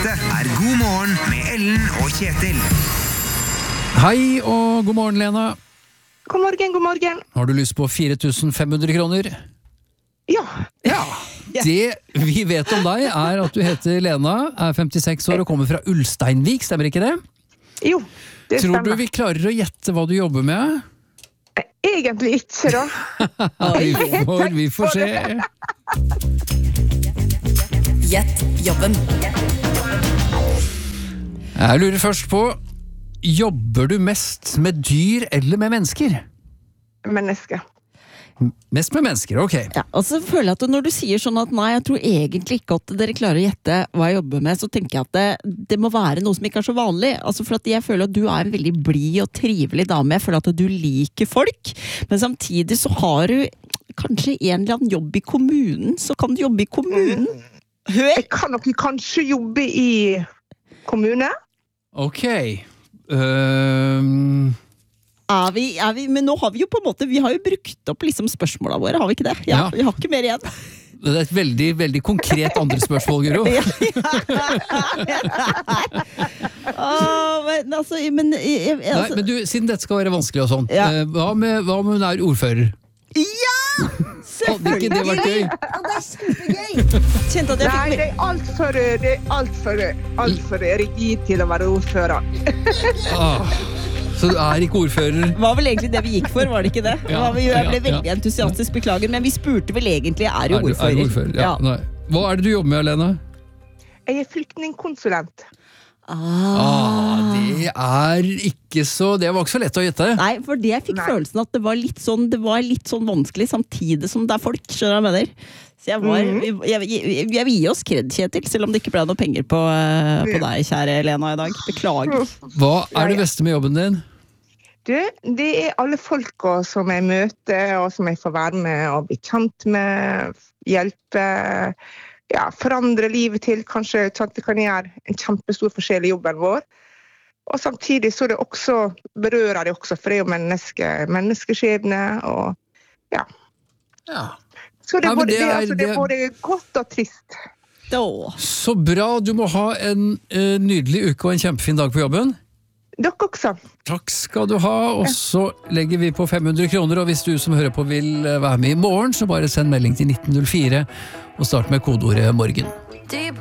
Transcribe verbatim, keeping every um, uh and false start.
Dette er God morgen med Ellen og Kjetil. Hei og god morgen, Lena. God morgen, god morgen. Har du lyst på fire tusen fem hundre kroner? Ja. Ja. Det vi vet om deg er at du heter Lena, er femtiseks år og kommer fra Ulsteinvik, stemmer ikke det? Jo, det Tror stemmer. du vi klarer å gjette hva du jobber med? Egentlig ikke, da. vi, får, vi får se. Gjett jobben. Jeg lurer først på, jobber du mest med dyr eller med mennesker? Menneske. Mest med mennesker, ok. Ja, og så føler jeg at når du sier sånn at nei, jeg tror egentlig ikke at dere klarer å gjette hva jeg jobber med, så tenker jeg at det, det må være noe som ikke er så vanlig. Altså for at jeg føler at du er en veldig blid og trivelig dame. Jeg føler at du liker folk, men samtidig så har du kanskje en eller annen jobb i kommunen, så kan du jobbe i kommunen. Hør! Jeg kan nok kanskje jobbe i kommune. Ok. Um... Er vi, er vi, men nå har vi jo på en måte, vi har jo brukt opp liksom spørsmålene våre, har vi ikke det? Ja, Ja. Vi har ikke mer igjen. Det er et veldig, veldig konkret andre spørsmål, Guro. Ja. Åh, men altså, men, jeg, Nei, altså, men du, siden dette skal være vanskelig og sånn, Ja. eh, hva med, hva med hun er ordfører? ja! Hadde ikke det vært gøy? Det er kjempegøy! Kjente at jeg Nei, fikk det er alt for, det er alt for, alt for rigid til å være ordfører. Ah, så du er ikke ordfører? var vel egentlig det vi gikk for, var det ikke det? Ja, Var vi, jeg ble ja, veldig ja. entusiastisk, beklager, men vi spurte vel egentlig, er du Er du- er ordfører? du ordfører? Ja. Nei. Hva er det du jobber med, Lena? Jeg er flyktningkonsulent. Ah. Ah, det er ikke så Det var ikke så lett å gjette. Nei, for det jeg fikk Nei. følelsen at det var litt sånn, det var litt sånn vanskelig, samtidig som det er folk, skjønner jeg mener. Så jeg, var, Mhm. jeg, jeg, jeg vil gi oss kred, Kjetil, selv om det ikke ble noe penger på, eh, på deg, kjære Lena, i dag. Beklager. Hva er det beste med jobben din? Du, det er alle folka som jeg møter, og som jeg får være med og bli kjent med, hjelpe, ja, forandre livet til, kanskje sånn at det kan gjøre en kjempestor forskjell i jobben vår. Og samtidig så er det også, berører det også, for det er jo menneske, menneskeskjebne, og ja. Ja. Så det Ja, er, men både, det det, er- altså, det er det- både godt og trist. Da. Så bra, du må ha en eh, nydelig uke og en kjempefin dag på jobben. Dere også. Takk skal du ha, og så legger vi på fem hundre kroner, og hvis du som hører på vil eh, være med i morgen, så bare send melding til nitten null fire og start med kodeordet morgen. Deep